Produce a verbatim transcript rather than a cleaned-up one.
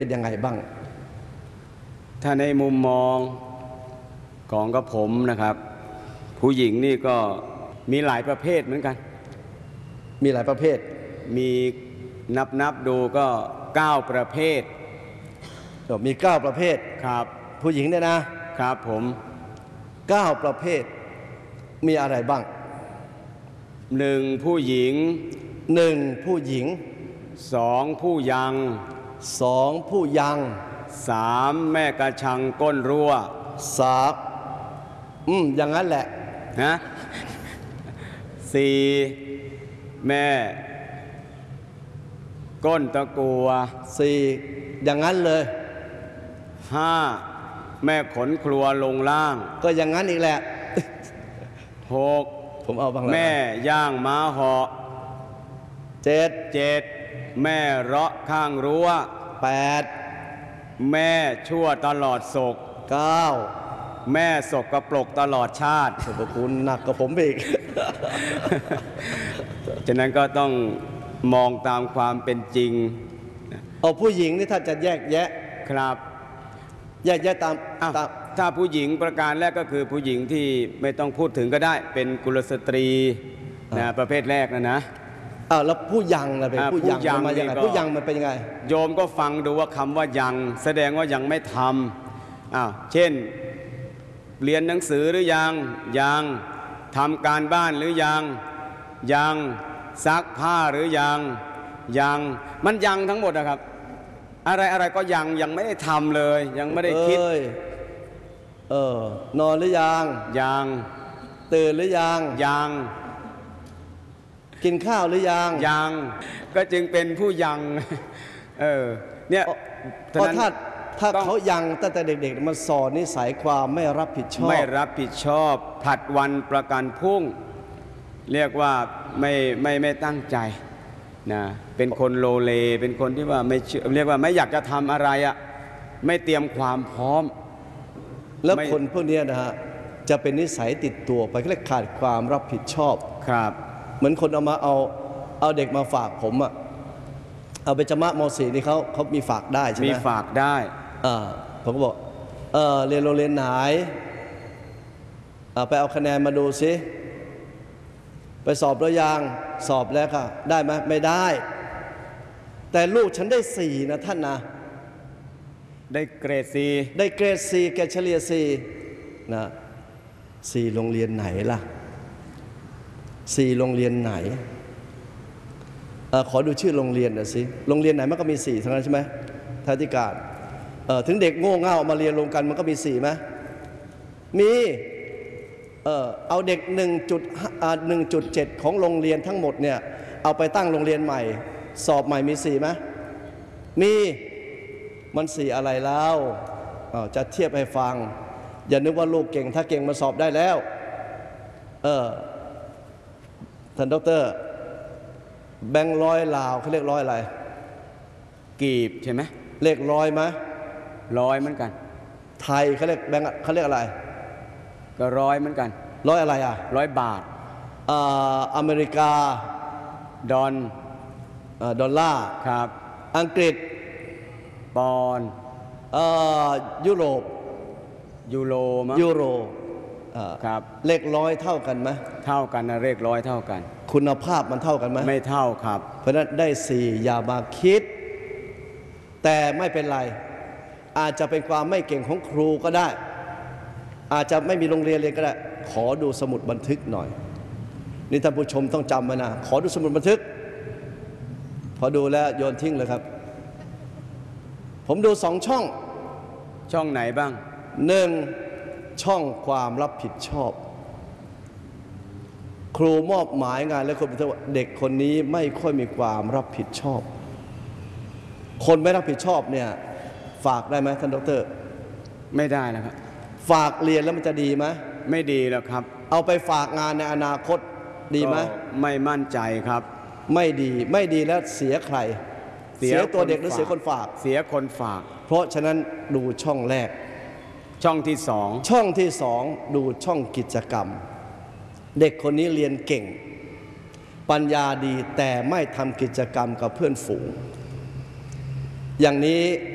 เป็นยังไงบ้างถ้าในมุมมองของกับผมนะครับผู้หญิงนี่ก็มีหลายประเภทเหมือนกันมีหลายประเภทมีนับนับดูก็เก้าประเภทมีเก้าประเภทครับผู้หญิงเนี่ยนะครับผมเก้าประเภทมีอะไรบ้างหนึ่งผู้หญิงหนึ่งผู้หญิงสองผู้ยังสองผู้ยังสามแม่กระชังก้นรั่วสามอืมอย่างนั้นแหละนะสี่แม่ก้นตะกัวสี่อย่างนั้นเลยห้าแม่ขนครัวลงล่างก็อย่างนั้นอีกแหละหกผมเอาบ้างแล้วแม่ย่างม้าเหาะเจ็ดเจ็ดแม่เราะข้างรั้วแปดแม่ชั่วตลอดศกเก้าแม่ศกกระปรกตลอดชาติขอบคุณหนักกับผมอีกฉะนั้นก็ต้องมองตามความเป็นจริงเอาผู้หญิงนี่ถ้าจะแยกแยะครับแยกแยะตามตามถ้าผู้หญิงประการแรกก็คือผู้หญิงที่ไม่ต้องพูดถึงก็ได้เป็นกุลสตรีนะประเภทแรกนะนะอ้าวแล้วผู้ยังนะเป็นผู้ยังมาอย่างไรผู้ยังมันเป็นยังไงโยมก็ฟังดูว่าคำว่ายังแสดงว่ายังไม่ทำอ้าวเช่นเรียนหนังสือหรือยังยังทำการบ้านหรือยังยังซักผ้าหรือยังยังมันยังทั้งหมดนะครับอะไรอะไรก็ยังยังไม่ได้ทำเลยยังไม่ได้คิดเออนอนหรือยังยังตื่นหรือยังยังกินข้าวหรือยังยังก็จึงเป็นผู้ยังเออเนี่ยเพราะถ้าถ้าเขายังตั้งแต่เด็กๆมันสอนนิสัยความไม่รับผิดชอบไม่รับผิดชอบผัดวันประกันพรุ่งเรียกว่าไม่ไม่ไม่ตั้งใจนะเป็นคนโลเลเป็นคนที่ว่าไม่เรียกว่าไม่อยากจะทำอะไรอ่ะไม่เตรียมความพร้อมแล้วคนพวกนี้นะฮะจะเป็นนิสัยติดตัวไปเรียกขาดความรับผิดชอบครับเหมือนคนเอามาเอาเอาเด็กมาฝากผมอ่ะเอาไปจมะม.สี่นี่เขาเขามีฝากได้ใช่ไหมมีฝากได้อ่าผมก็บอกเออเรียนโรงเรียนไหนไปเอาคะแนนมาดูซิไปสอบแล้วยังสอบแล้วค่ะได้ไหมไม่ได้แต่ลูกฉันได้สี่นะท่านนะได้เกรดซีได้เกรดซีแกเฉลี่ยซีนะสี่โรงเรียนไหนล่ะสี่โรงเรียนไหนอขอดูชื่อโรงเรียนหน่อยสิโรงเรียนไหนมันก็มีสี่ทั้งนั้นใช่ไหมท่านธิการถึงเด็กโง่เง่ามาเรียนรวมกันมันก็มีสี่ไหมมีเออเอาเด็กหนึ่งจุดหนึ่งจุดเจ็ดของโรงเรียนทั้งหมดเนี่ยเอาไปตั้งโรงเรียนใหม่สอบใหม่มีสี่ไหมมีมันสี่อะไรแล้วจะเทียบให้ฟังอย่านึกว่าลูกเก่งถ้าเก่งมาสอบได้แล้วเออท่านดร.แบงค์ร้อยลาวเขาเรียกร้อยอะไรกีบใช่ไหมเลขร้อยไหมร้อยเหมือนกันไทยเขาเรียกแบงค์เขาเรียกอะไรก็ร้อยเหมือนกันร้อยอะไรอ่ะร้อยบาทอ่าอเมริกาดอลดอลลาร์ครับอังกฤษปอนด์ยุโรปยูโรมั้งยูโรครับเลขร้อยเท่ากันไหมเท่ากันนะเลขร้อยเท่ากันคุณภาพมันเท่ากันไหมไม่เท่าครับเพราะนั้นได้สี่อย่ามาคิดแต่ไม่เป็นไรอาจจะเป็นความไม่เก่งของครูก็ได้อาจจะไม่มีโรงเรียนเรียนก็ได้ขอดูสมุดบันทึกหน่อยนี่ท่านผู้ชมต้องจำไว้นะขอดูสมุดบันทึกพอดูแล้วโยนทิ้งเลยครับผมดูสองช่องช่องไหนบ้างหนึ่งช่องความรับผิดชอบครูมอบหมายงานและคนเป็นเด็กคนนี้ไม่ค่อยมีความรับผิดชอบคนไม่รับผิดชอบเนี่ยฝากได้ไหมท่านดร. ไม่ได้นะครับฝากเรียนแล้วมันจะดีไหมไม่ดีแล้วครับเอาไปฝากงานในอนาคตดีไหมไม่มั่นใจครับไม่ดีไม่ดีแล้วเสียใครเสียตัวเด็กหรือเสียคนฝากเสียคนฝากเพราะฉะนั้นดูช่องแรกช่องที่สองช่องที่สองดูช่องกิจกรรมเด็กคนนี้เรียนเก่งปัญญาดีแต่ไม่ทำกิจกรรมกับเพื่อนฝูงอย่างนี้